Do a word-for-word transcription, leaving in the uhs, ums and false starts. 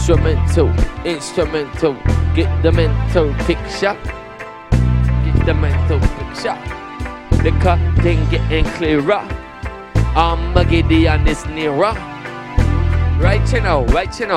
Instrumental, instrumental. Get the mental picture. Get the mental picture. The cutting getting clearer. Armageddon is nearer. Right, you know, right, you know.